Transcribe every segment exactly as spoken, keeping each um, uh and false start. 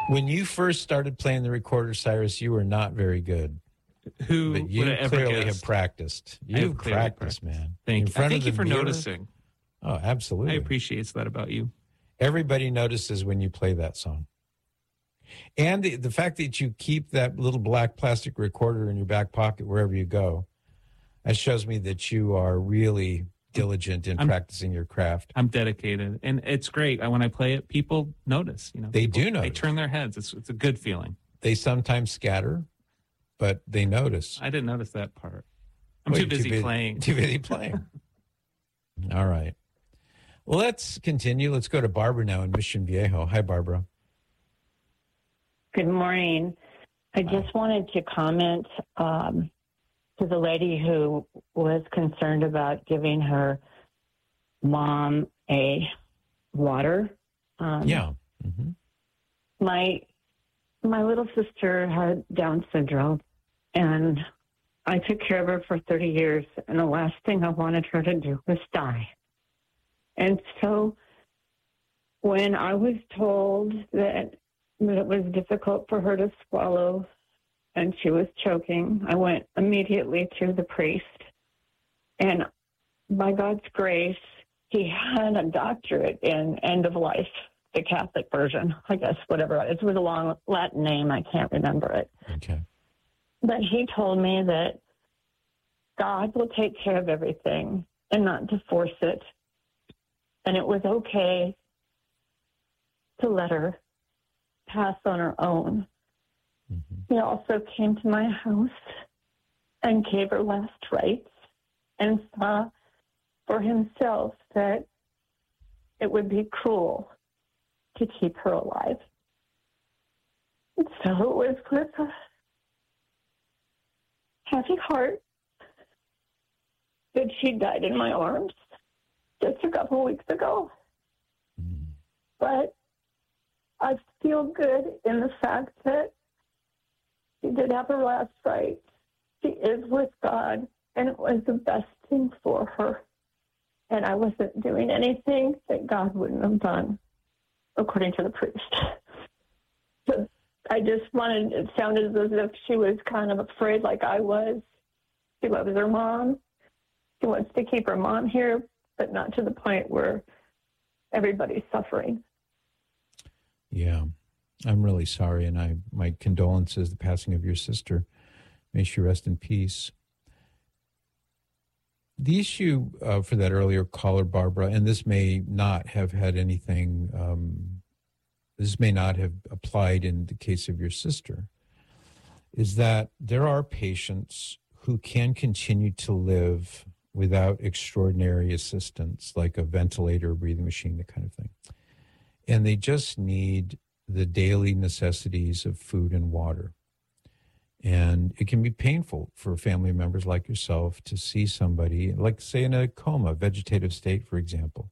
When you first started playing the recorder, Cyrus, you were not very good. Who but you would have clearly ever have guessed? practiced. I have You've clearly practiced, practiced. man. Thank In you. front I of thank you the for mirror? noticing. Oh, absolutely. I appreciate that about you. Everybody notices when you play that song. And the, the fact that you keep that little black plastic recorder in your back pocket wherever you go, that shows me that you are really diligent in I'm, practicing your craft. I'm dedicated. And it's great. I, when I play it, people notice. You know, They people, do notice. They turn their heads. It's, it's a good feeling. They sometimes scatter, but they notice. I didn't notice that part. I'm Well, too busy too busy playing. Too busy playing. All right. Well, let's continue. Let's go to Barbara now in Mission Viejo. Hi, Barbara. Good morning. I just wanted to comment um, to the lady who was concerned about giving her mom a water. Um, yeah. Mm-hmm. My my little sister had Down syndrome, and I took care of her for thirty years, and the last thing I wanted her to do was die. And so when I was told that, that it was difficult for her to swallow and she was choking, I went immediately to the priest. And by God's grace, he had a doctorate in end of life, the Catholic version, I guess, whatever. It was a long Latin name. I can't remember it. Okay. But he told me that God will take care of everything and not to force it. And it was okay to let her pass on her own. Mm-hmm. He also came to my house and gave her last rites and saw for himself that it would be cruel to keep her alive. And so it was with a heavy heart that she died in my arms just a couple weeks ago. Mm. But I feel good in the fact that she did have her last rites. She is with God, and it was the best thing for her. And I wasn't doing anything that God wouldn't have done, according to the priest. So I just wanted, it sounded as if she was kind of afraid like I was. She loves her mom. She wants to keep her mom here, but not to the point where everybody's suffering. Yeah, I'm really sorry, and I my condolences, the passing of your sister. May she rest in peace. The issue uh, for that earlier caller, Barbara, and this may not have had anything, um, this may not have applied in the case of your sister, is that there are patients who can continue to live without extraordinary assistance, like a ventilator, a breathing machine, that kind of thing. And they just need the daily necessities of food and water. And it can be painful for family members like yourself to see somebody, like say in a coma, vegetative state, for example.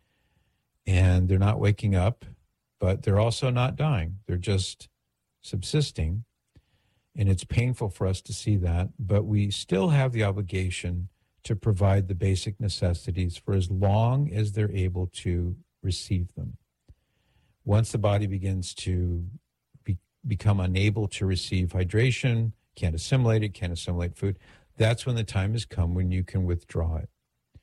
And they're not waking up, but they're also not dying. They're just subsisting. And it's painful for us to see that, but we still have the obligation to provide the basic necessities for as long as they're able to receive them. Once the body begins to be, become unable to receive hydration, can't assimilate it, can't assimilate food, that's when the time has come when you can withdraw it.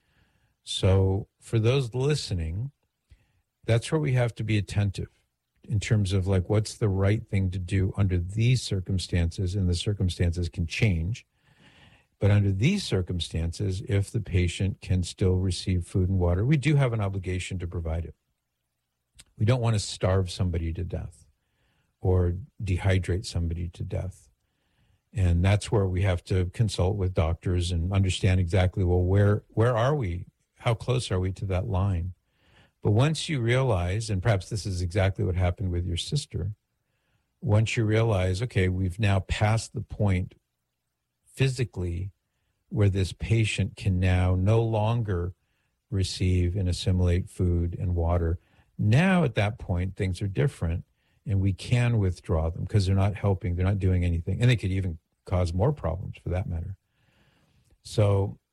So for those listening, that's where we have to be attentive in terms of like what's the right thing to do under these circumstances, and the circumstances can change. But under these circumstances, if the patient can still receive food and water, we do have an obligation to provide it. We don't want to starve somebody to death or dehydrate somebody to death. And that's where we have to consult with doctors and understand exactly, well, where where are we? How close are we to that line? But once you realize, and perhaps this is exactly what happened with your sister, once you realize, okay, we've now passed the point physically where this patient can now no longer receive and assimilate food and water. Now at that point, things are different, and we can withdraw them because they're not helping, they're not doing anything, and they could even cause more problems for that matter. So